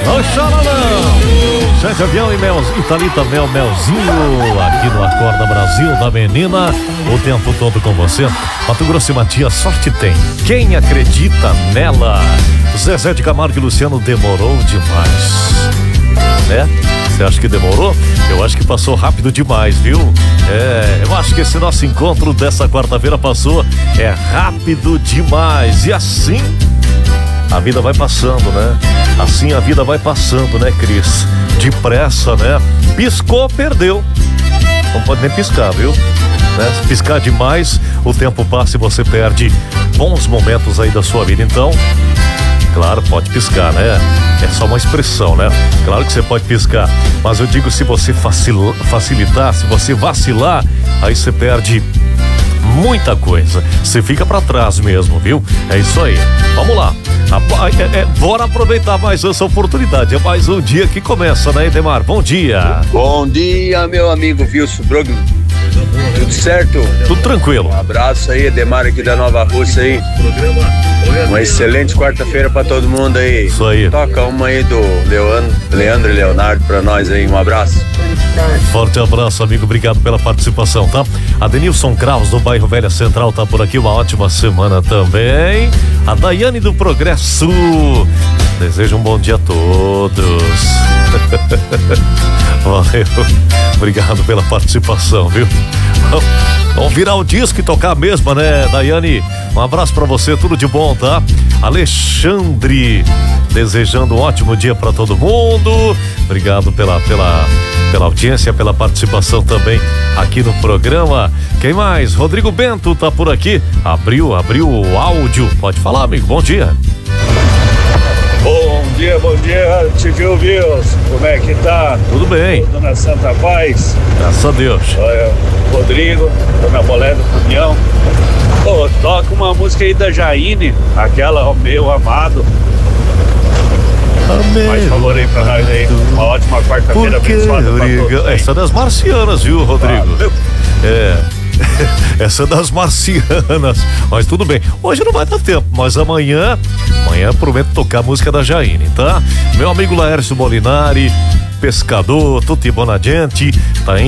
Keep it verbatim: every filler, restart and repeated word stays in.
Não chora não. Sete Avião e Melzinho, Thalita Mel, Melzinho, aqui no Acorda Brasil da Menina, o tempo todo com você. Mato Grosso e Matias, sorte tem. Quem acredita nela? Zezé de Camargo e Luciano, demorou demais. Né? Você acha que demorou? Eu acho que passou rápido demais, viu? É, eu acho que esse nosso encontro dessa quarta-feira passou é rápido demais. E assim a vida vai passando, né? Assim a vida vai passando, né, Cris? Depressa, né? Piscou, perdeu. Não pode nem piscar, viu? Né? Se piscar demais, o tempo passa e você perde bons momentos aí da sua vida. Então, claro, pode piscar, né? É só uma expressão, né? Claro que você pode piscar, mas eu digo, se você facil, facilitar, se você vacilar, aí você perde muita coisa. Você fica pra trás mesmo, viu? É isso aí. Vamos lá. É, é, bora aproveitar mais essa oportunidade. É mais um dia que começa, né, Edemar? Bom dia. Bom dia, meu amigo Wilson Brogno. Tudo certo? Tudo tranquilo. Um abraço aí, Edemar aqui da Nova Rússia aí. Uma excelente quarta-feira pra todo mundo aí. Isso aí. Toca uma aí do Leandro, Leandro e Leonardo pra nós aí. Um abraço. Forte abraço, amigo. Obrigado pela participação, tá? A Denilson Kraus do bairro Velha Central tá por aqui. Uma ótima semana também. A Daiane do Progresso. Desejo um bom dia a todos. Valeu. Obrigado pela participação, viu? Vamos virar o disco e tocar a mesma, né, Daiane? Um abraço pra você, tudo de bom, tá? Alexandre, desejando um ótimo dia pra todo mundo. Obrigado pela, pela, pela audiência, pela participação também aqui no programa. Quem mais? Rodrigo Bento tá por aqui. Abriu, abriu o áudio. Pode falar, amigo. Bom dia. Bom dia, bom dia, Tio Wilson. Como é que tá? Tudo bem. Tudo na Santa Paz. Graças a Deus. Olha, Rodrigo, Dona Bolé do Cunhão. Pô, toca uma música aí da Jaine, aquela, ó, meu amado. Amém. Mais favor aí pra nós aí. Uma ótima quarta-feira abençoada pra todos. Essa é das marcianas, viu, Rodrigo? Valeu. É. Essa é das marcianas. Mas tudo bem. Hoje não vai dar tempo, mas amanhã, amanhã prometo tocar a música da Jaine, tá? Meu amigo Laércio Molinari, pescador, tutti buona gente, tá em